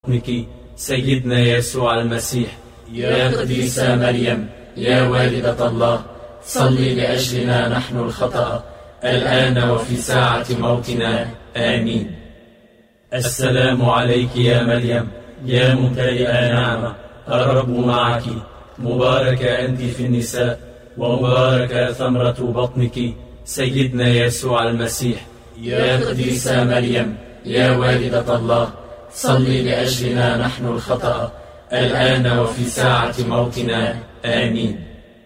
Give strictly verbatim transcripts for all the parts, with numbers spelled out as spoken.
بطنك سيدنا يسوع المسيح. يا قديسة مريم يا والدة الله، صلي لأجلنا نحن الخطأ الآن وفي ساعة موتنا، آمين. السلام عليك يا مريم يا ممتلئة نعمة، الرب معك، مباركة أنت في النساء، ومباركة ثمرة بطنك سيدنا يسوع المسيح. يا قديسة مريم يا والدة الله، صلي لأجلنا نحن الخطأ الآن وفي ساعة موتنا، آمين.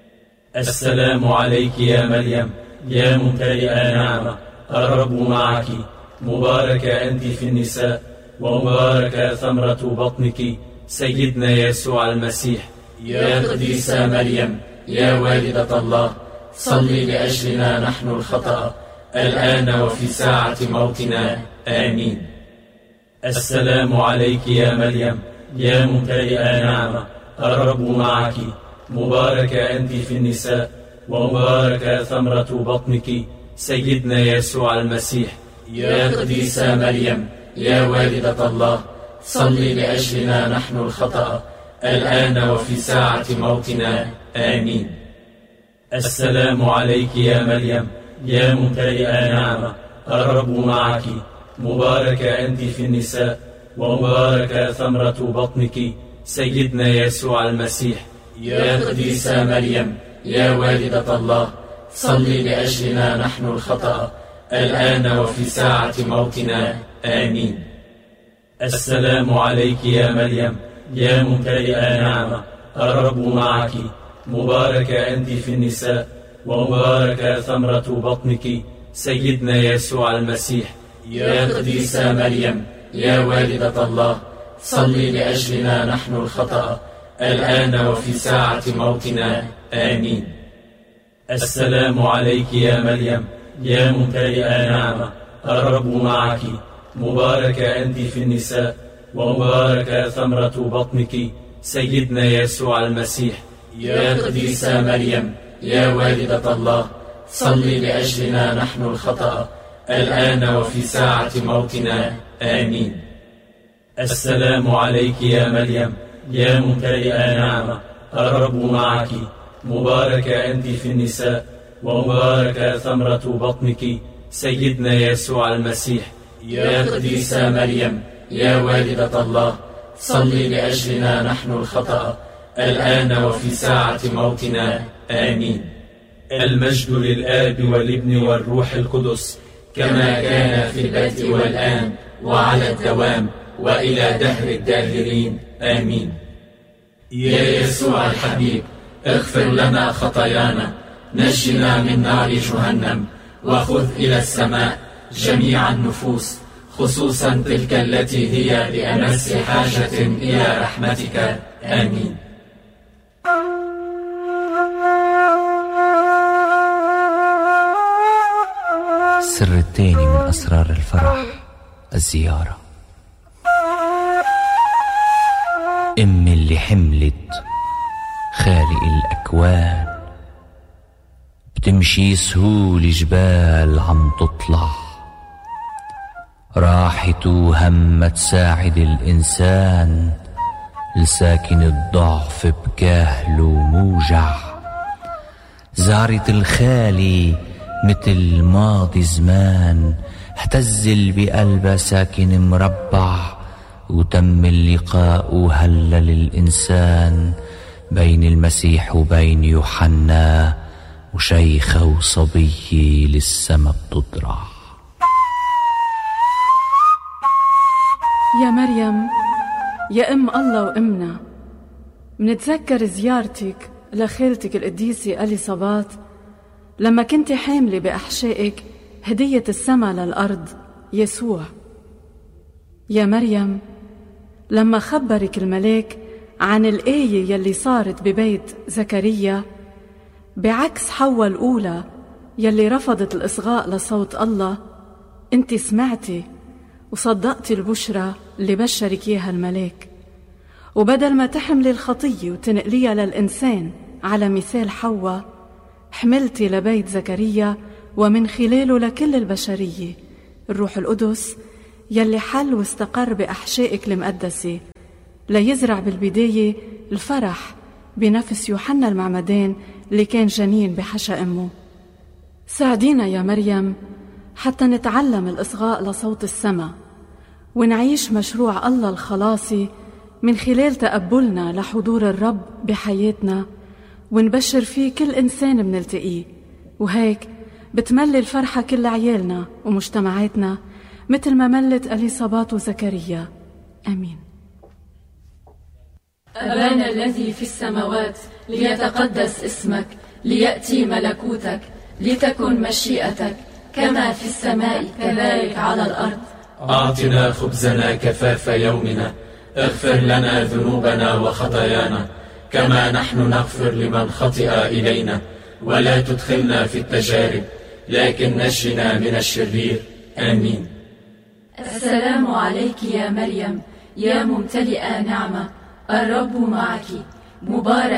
السلام عليك يا مريم يا ممتلئة نعمة، الرب معك، مباركة أنت في النساء، ومباركة ثمرة بطنك سيدنا يسوع المسيح. يا قديسة مريم يا والدة الله، صلي لأجلنا نحن الخطأ الآن وفي ساعة موتنا، آمين. السلام عليك يا مريم يا ممتلئة نعمة، الرب معك، مباركة أنت في النساء، ومباركة ثمرة بطنك سيدنا يسوع المسيح. يا قديسة مريم يا والدة الله، صلي لأجلنا نحن الخطأ الآن وفي ساعة موتنا، آمين. السلام عليك يا مريم يا ممتلئة نعمة، الرب معك، مباركة أنت في النساء، ومباركة ثمرة بطنك سيدنا يسوع المسيح. يا قديسة مريم يا والدة الله، صلي لأجلنا نحن الخطأ الآن وفي ساعة موتنا، آمين. السلام عليك يا مريم يا ممتلئة نعمة، الرب معك، مباركة أنت في النساء، ومباركة ثمرة بطنك سيدنا يسوع المسيح. يا قديسة مريم يا والدة الله، صلي لأجلنا نحن الخطأ الآن وفي ساعة موتنا، آمين. السلام عليك يا مريم يا ممتلئة نعمة، الرب معك، مباركة أنت في النساء، ومباركة ثمرة بطنك سيدنا يسوع المسيح. يا قديسة مريم يا والدة الله، صلي لأجلنا نحن الخطأ الآن وفي ساعة موتنا، آمين. السلام عليك يا مريم يا ممتلئة نعمة، الرب معك، مباركة أنت في النساء، ومباركة ثمرة بطنك سيدنا يسوع المسيح. يا قديسة مريم يا والدة الله، صلي لأجلنا نحن الخطأ الآن وفي ساعة موتنا، آمين. المجد للآب والابن والروح القدس، كما كان في البدء والآن وعلى الدوام وإلى دهر الداهرين، آمين. يا يسوع الحبيب، اغفر لنا خطايانا، نجنا من نار جهنم، وخذ إلى السماء جميع النفوس، خصوصا تلك التي هي بأمس حاجة إلى رحمتك، آمين. السر الثاني من أسرار الفرح، الزيارة. أم اللي حملت خالق الأكوان، بتمشي سهول جبال عم تطلع، راحت وهم تساعد الإنسان، لساكن الضعف بكاهل وموجع، زارت الخالي مثل ماضي زمان، اهتزل بقلبها ساكن مربع، وتم اللقاء وهلل الإنسان بين المسيح وبين يوحنا، وشيخة وصبية للسما بتضرع. يا مريم يا أم الله وأمنا، منتذكر زيارتك لخالتك القديسة أليصابات لما كنت حاملة بأحشائك هدية السما للأرض، يسوع. يا مريم لما خبرك الملاك عن الآية يلي صارت ببيت زكريا، بعكس حواء الأولى يلي رفضت الإصغاء لصوت الله، انت سمعتي وصدقتي البشرى اللي بشرك إياها الملاك، وبدل ما تحملي الخطية وتنقليها للإنسان على مثال حواء، حملتي لبيت زكريا ومن خلاله لكل البشرية الروح القدس يلي حل واستقر بأحشائك المقدسة ليزرع بالبداية الفرح بنفس يوحنا المعمدان اللي كان جنين بحشا أمه. ساعدينا يا مريم حتى نتعلم الإصغاء لصوت السماء ونعيش مشروع الله الخلاصي من خلال تقبلنا لحضور الرب بحياتنا، ونبشر فيه كل إنسان بنلتقيه، وهيك بتملي الفرحة كل عيالنا ومجتمعاتنا مثل ما ملت أليصابات وزكريا. آمين. أبانا الذي في السماوات، ليتقدس اسمك، ليأتي ملكوتك، لتكن مشيئتك كما في السماء كذلك على الأرض. أعطنا خبزنا كفاف يومنا، اغفر لنا ذنوبنا وخطايانا كما نحن نغفر لمن خطئ إلينا، ولا تدخلنا في التجارب لكن نجنا من الشرير. آمين. السلام عليك يا مريم، يا ممتلئة نعمة، الرب معك، مبارك